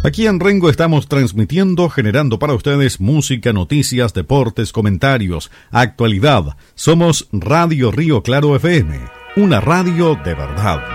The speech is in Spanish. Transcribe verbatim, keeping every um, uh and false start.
Aquí en Rengo estamos transmitiendo, generando para ustedes música, noticias, deportes, comentarios, actualidad. Somos Radio Río Claro F M, una radio de verdad.